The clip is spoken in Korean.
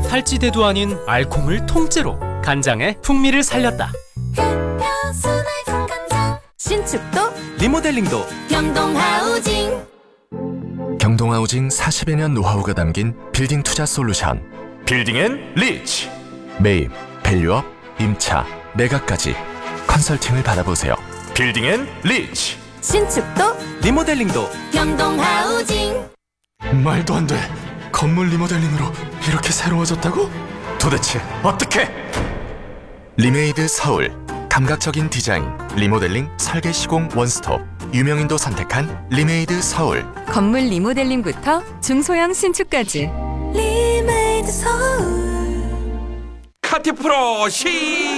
살찌대도 아닌 알콩을 통째로 간장의 풍미를 살렸다. 신축도 리모델링도 경동하우징. 경동하우징 40여 년 노하우가 담긴 빌딩 투자 솔루션. 빌딩앤리치. 매입, 밸류업, 임차, 매각까지 컨설팅을 받아보세요. 빌딩앤리치. 신축도 리모델링도 경동하우징. 말도 안 돼. 건물 리모델링으로 이렇게 새로워졌다고? 도대체 어떻게? 리메이드 서울. 감각적인 디자인, 리모델링, 설계 시공 원스톱. 유명인도 선택한 리메이드 서울. 건물 리모델링부터 중소형 신축까지. 리메이드 서울. 카티프로 시